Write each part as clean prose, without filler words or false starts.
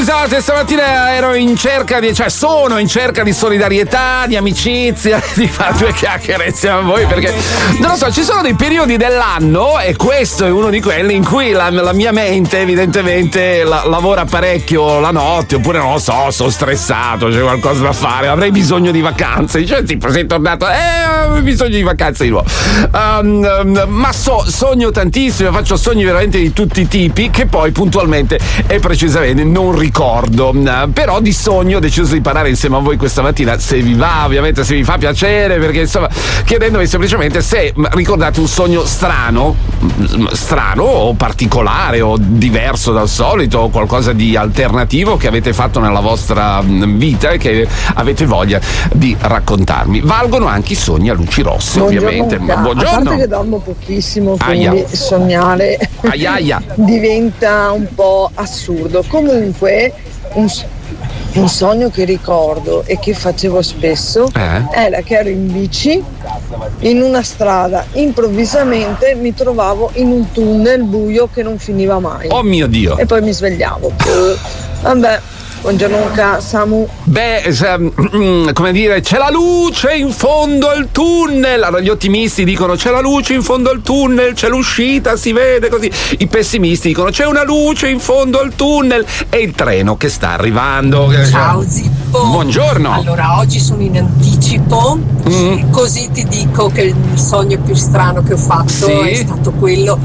Scusate, stamattina ero in cerca di, cioè sono in cerca di solidarietà, di amicizia, di fare due chiacchiere insieme a voi, perché non lo so, ci sono dei periodi dell'anno e questo è uno di quelli in cui la mia mente evidentemente lavora parecchio la notte, oppure non lo so, sono stressato, c'è qualcosa da fare, avrei bisogno di vacanze, cioè tipo sei tornato, ho bisogno di vacanze di nuovo, ma sogno tantissimo, faccio sogni veramente di tutti i tipi che poi puntualmente e precisamente non ricordo, però di sogno ho deciso di parlare insieme a voi questa mattina, se vi va, ovviamente, se vi fa piacere, perché insomma chiedendovi semplicemente se ricordate un sogno strano o particolare o diverso dal solito o qualcosa di alternativo che avete fatto nella vostra vita e che avete voglia di raccontarmi. Valgono anche i sogni a luci rosse. Buongiorno, ovviamente. Buongiorno. A parte che dormo pochissimo, quindi sognare diventa un po' assurdo. Comunque un sogno che ricordo e che facevo spesso era che ero in bici in una strada, improvvisamente mi trovavo in un tunnel buio che non finiva mai. Oh mio Dio! E poi mi svegliavo. Vabbè. Buongiorno Luca, Samu. Come dire, c'è la luce in fondo al tunnel. Allora gli ottimisti dicono c'è la luce in fondo al tunnel, c'è l'uscita, si vede così. I pessimisti dicono c'è una luce in fondo al tunnel e il treno che sta arrivando. Ciao Zippo. Buongiorno. Allora oggi sono in anticipo, così ti dico che il sogno più strano che ho fatto è stato quello.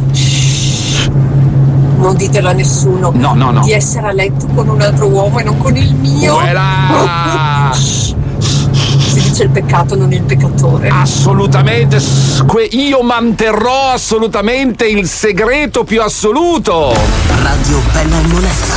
Non ditelo a nessuno. No. Di essere a letto con un altro uomo e non con il mio. Si dice il peccato, non il peccatore. Assolutamente. Io manterrò assolutamente il segreto più assoluto. Radio Bella e Monella.